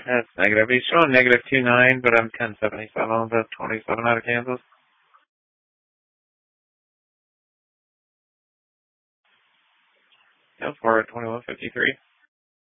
That's negative. He's showing negative 2.9, but I'm 1077 on the 27 out of Kansas. Yep, we're at 2153.